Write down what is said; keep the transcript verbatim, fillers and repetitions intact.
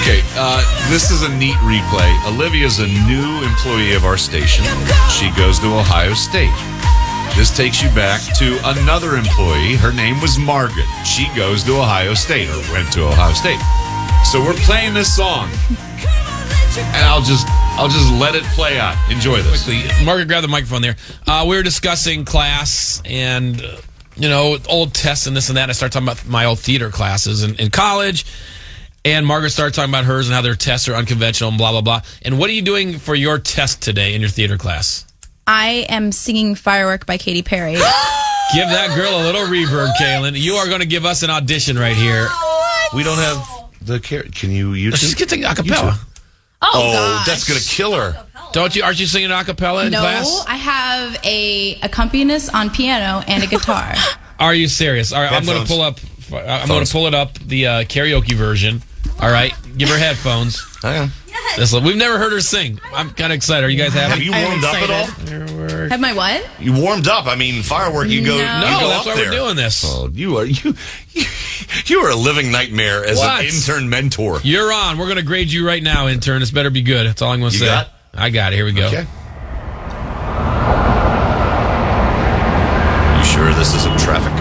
Okay, uh, this is a neat replay. Olivia's a new employee of our station. She goes to Ohio State. This takes you back to another employee. Her name was Margaret. She goes to Ohio State, or went to Ohio State. So we're playing this song, and I'll just I'll just let it play out. Enjoy this. Quickly, Margaret, grab the microphone there. Uh, we were discussing class and, uh, you know, old tests and this and that. I started talking about my old theater classes in, in college. And Margaret started talking about hers and how their tests are unconventional and blah, blah, blah. And what are you doing for your test today in your theater class? I am singing Firework by Katy Perry. Give that girl a little reverb, Kaylin. You are going to give us an audition right here. What? We don't have the car- Can you YouTube? Let's just get to a cappella. Oh, Oh, gosh. that's going to kill her. Don't you? Aren't you singing a cappella in No, class? I have a accompanist on piano and a guitar. Are you serious? All right, I'm going to Headphones. pull up. I'm going to pull it up the uh, karaoke version. All right, give her headphones. Okay. This, we've never heard her sing. I'm kind of excited. Are you guys happy? Have you I'm warmed up at all? excited. Have my what? You warmed up. I mean, firework. You go. No. You No, go that's up why there. we're doing this. Oh, you are you. You are a living nightmare as What? an intern mentor. You're on. We're going to grade you right now, intern. This better be good. That's all I'm going to You say. got? I got it. Here we go. Okay. You sure this isn't traffic?